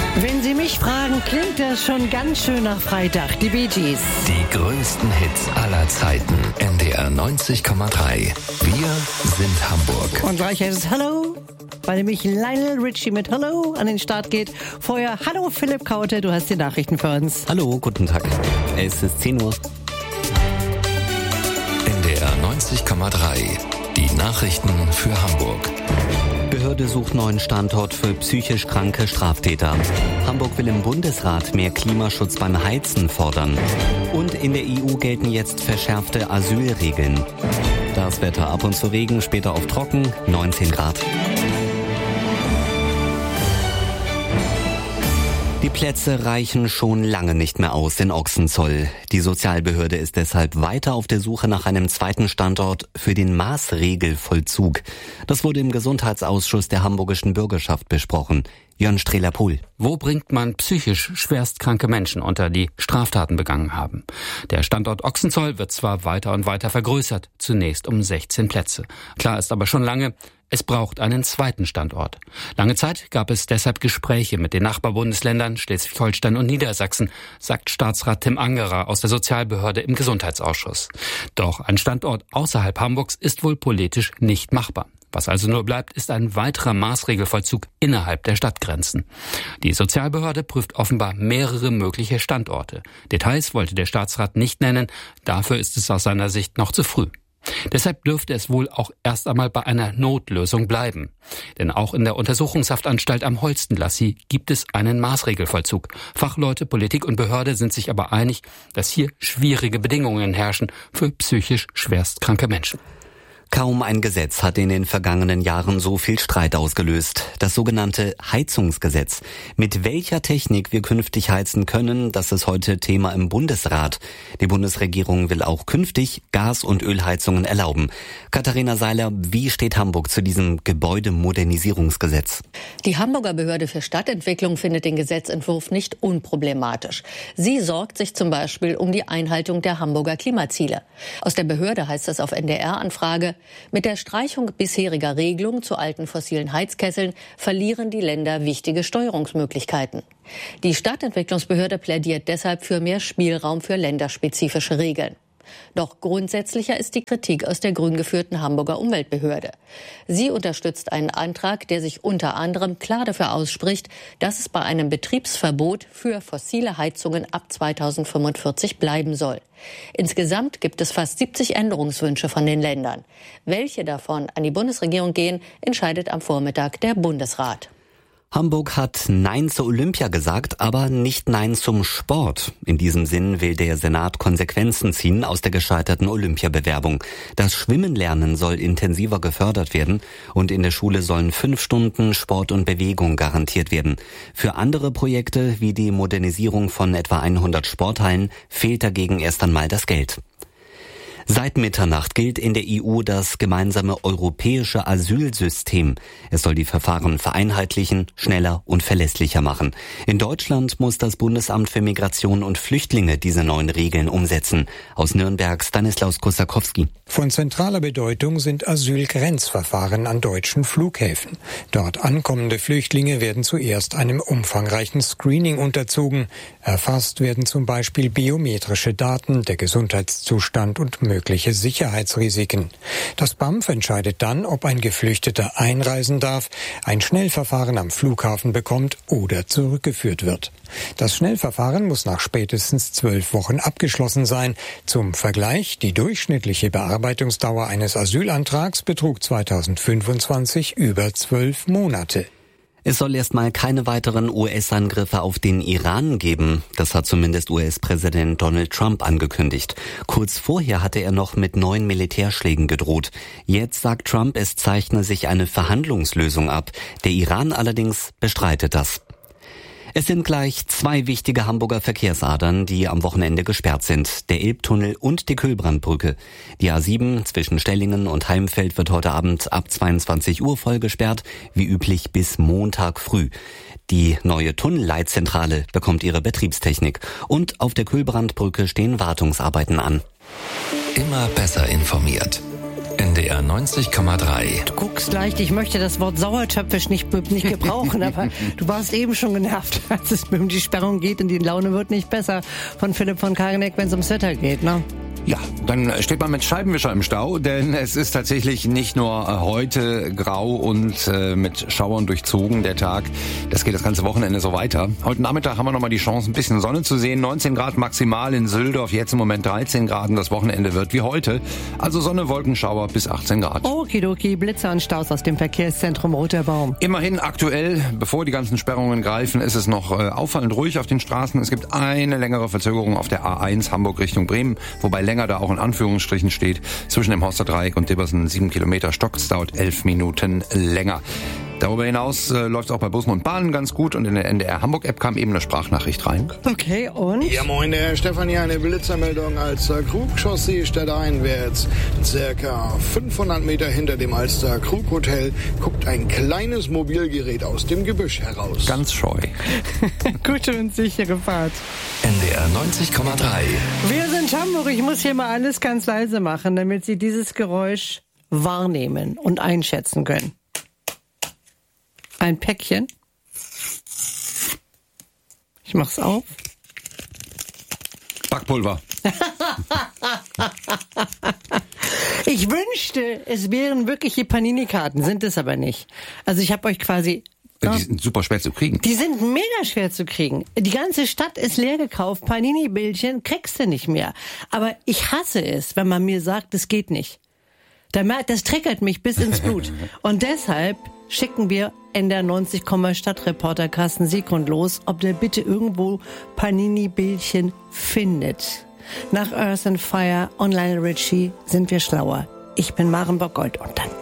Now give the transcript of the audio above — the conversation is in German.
Wenn Sie mich fragen, klingt das schon ganz schön nach Freitag. Die Bee Gees. Die größten Hits aller Zeiten. NDR 90,3. Wir sind Hamburg. Und gleich heißt es Hallo, weil nämlich Lionel Richie mit Hallo an den Start geht. Vorher Hallo Philipp Kaute, du hast die Nachrichten für uns. Hallo, guten Tag. Es ist 10 Uhr. NDR 90,3. Die Nachrichten für Hamburg. Behörde sucht neuen Standort für psychisch kranke Straftäter. Hamburg will im Bundesrat mehr Klimaschutz beim Heizen fordern. Und in der EU gelten jetzt verschärfte Asylregeln. Das Wetter ab und zu Regen, später auf trocken, 19 Grad. Die Plätze reichen schon lange nicht mehr aus in Ochsenzoll. Die Sozialbehörde ist deshalb weiter auf der Suche nach einem zweiten Standort für den Maßregelvollzug. Das wurde im Gesundheitsausschuss der hamburgischen Bürgerschaft besprochen. Jörn Strehler-Pohl. Wo bringt man psychisch schwerstkranke Menschen unter, die Straftaten begangen haben? Der Standort Ochsenzoll wird zwar weiter und weiter vergrößert, zunächst um 16 Plätze. Klar ist aber schon lange, es braucht einen zweiten Standort. Lange Zeit gab es deshalb Gespräche mit den Nachbarbundesländern Schleswig-Holstein und Niedersachsen, sagt Staatsrat Tim Angerer aus der Sozialbehörde im Gesundheitsausschuss. Doch ein Standort außerhalb Hamburgs ist wohl politisch nicht machbar. Was also nur bleibt, ist ein weiterer Maßregelvollzug innerhalb der Stadtgrenzen. Die Sozialbehörde prüft offenbar mehrere mögliche Standorte. Details wollte der Staatsrat nicht nennen, dafür ist es aus seiner Sicht noch zu früh. Deshalb dürfte es wohl auch erst einmal bei einer Notlösung bleiben. Denn auch in der Untersuchungshaftanstalt am Holstenlassie gibt es einen Maßregelvollzug. Fachleute, Politik und Behörde sind sich aber einig, dass hier schwierige Bedingungen herrschen für psychisch schwerstkranke Menschen. Kaum ein Gesetz hat in den vergangenen Jahren so viel Streit ausgelöst. Das sogenannte Heizungsgesetz. Mit welcher Technik wir künftig heizen können, das ist heute Thema im Bundesrat. Die Bundesregierung will auch künftig Gas- und Ölheizungen erlauben. Katharina Seiler, wie steht Hamburg zu diesem Gebäudemodernisierungsgesetz? Die Hamburger Behörde für Stadtentwicklung findet den Gesetzentwurf nicht unproblematisch. Sie sorgt sich zum Beispiel um die Einhaltung der Hamburger Klimaziele. Aus der Behörde heißt es auf NDR-Anfrage: Mit der Streichung bisheriger Regelungen zu alten fossilen Heizkesseln verlieren die Länder wichtige Steuerungsmöglichkeiten. Die Stadtentwicklungsbehörde plädiert deshalb für mehr Spielraum für länderspezifische Regeln. Doch grundsätzlicher ist die Kritik aus der grün geführten Hamburger Umweltbehörde. Sie unterstützt einen Antrag, der sich unter anderem klar dafür ausspricht, dass es bei einem Betriebsverbot für fossile Heizungen ab 2045 bleiben soll. Insgesamt gibt es fast 70 Änderungswünsche von den Ländern. Welche davon an die Bundesregierung gehen, entscheidet am Vormittag der Bundesrat. Hamburg hat Nein zur Olympia gesagt, aber nicht Nein zum Sport. In diesem Sinn will der Senat Konsequenzen ziehen aus der gescheiterten Olympiabewerbung. Das Schwimmenlernen soll intensiver gefördert werden und in der Schule sollen 5 Stunden Sport und Bewegung garantiert werden. Für andere Projekte wie die Modernisierung von etwa 100 Sporthallen fehlt dagegen erst einmal das Geld. Seit Mitternacht gilt in der EU das gemeinsame europäische Asylsystem. Es soll die Verfahren vereinheitlichen, schneller und verlässlicher machen. In Deutschland muss das Bundesamt für Migration und Flüchtlinge diese neuen Regeln umsetzen. Aus Nürnberg Stanislaus Kosakowski. Von zentraler Bedeutung sind Asylgrenzverfahren an deutschen Flughäfen. Dort ankommende Flüchtlinge werden zuerst einem umfangreichen Screening unterzogen. Erfasst werden zum Beispiel biometrische Daten, der Gesundheitszustand und mögliche Sicherheitsrisiken. Das BAMF entscheidet dann, ob ein Geflüchteter einreisen darf, ein Schnellverfahren am Flughafen bekommt oder zurückgeführt wird. Das Schnellverfahren muss nach spätestens 12 Wochen abgeschlossen sein. Zum Vergleich, die durchschnittliche Bearbeitungsdauer eines Asylantrags betrug 2025 über 12 Monate. Es soll erstmal keine weiteren US-Angriffe auf den Iran geben. Das hat zumindest US-Präsident Donald Trump angekündigt. Kurz vorher hatte er noch mit neuen Militärschlägen gedroht. Jetzt sagt Trump, es zeichne sich eine Verhandlungslösung ab. Der Iran allerdings bestreitet das. Es sind gleich 2 wichtige Hamburger Verkehrsadern, die am Wochenende gesperrt sind. Der Elbtunnel und die Kühlbrandbrücke. Die A7 zwischen Stellingen und Heimfeld wird heute Abend ab 22 Uhr voll gesperrt, wie üblich bis Montag früh. Die neue Tunnelleitzentrale bekommt ihre Betriebstechnik. Und auf der Kühlbrandbrücke stehen Wartungsarbeiten an. Immer besser informiert. NDR 90,3. Du guckst leicht, ich möchte das Wort sauertöpfisch nicht gebrauchen, aber du warst eben schon genervt, als es um die Sperrung geht und die Laune wird nicht besser von Philipp von Karaneck, wenn es ums Wetter geht, ne? Ja, dann steht man mit Scheibenwischer im Stau, denn es ist tatsächlich nicht nur heute grau und mit Schauern durchzogen, der Tag. Das geht das ganze Wochenende so weiter. Heute Nachmittag haben wir nochmal die Chance, ein bisschen Sonne zu sehen. 19 Grad maximal in Süldorf, jetzt im Moment 13 Grad und das Wochenende wird wie heute. Also Sonne, Wolkenschauer bis 18 Grad. Okidoki, Blitzer und Staus aus dem Verkehrszentrum Roter Baum. Immerhin aktuell, bevor die ganzen Sperrungen greifen, ist es noch auffallend ruhig auf den Straßen. Es gibt eine längere Verzögerung auf der A1 Hamburg Richtung Bremen, wobei länger da auch in Anführungsstrichen steht. Zwischen dem Horster Dreieck und Dibbersen 7 Kilometer Stock. Es dauert 11 Minuten länger. Darüber hinaus läuft es auch bei Bussen und Bahnen ganz gut und in der NDR Hamburg App kam eben eine Sprachnachricht rein. Okay, und? Ja moin, der Herr Stefan, hier eine Blitzermeldung als Krug-Chaussee stadteinwärts. Circa 500 Meter hinter dem Alster Krug Hotel guckt ein kleines Mobilgerät aus dem Gebüsch heraus. Ganz scheu. Gute und sichere Fahrt. NDR 90,3. Wir sind Hamburg. Ich muss hier mal alles ganz leise machen, damit Sie dieses Geräusch wahrnehmen und einschätzen können. Ein Päckchen. Ich mach's auf. Backpulver. Ich wünschte, es wären wirkliche Panini-Karten, sind es aber nicht. Also ich habe euch quasi... Die sind super schwer zu kriegen. Die sind mega schwer zu kriegen. Die ganze Stadt ist leer gekauft. Panini-Bildchen kriegst du nicht mehr. Aber ich hasse es, wenn man mir sagt, es geht nicht. Das triggert mich bis ins Blut. Und deshalb schicken wir NDR 90, Stadtreporter Carsten Siegrund los, ob der bitte irgendwo Panini-Bildchen findet. Nach Earth and Fire und Lionel Richie sind wir schlauer. Ich bin Maren Bockgold und dann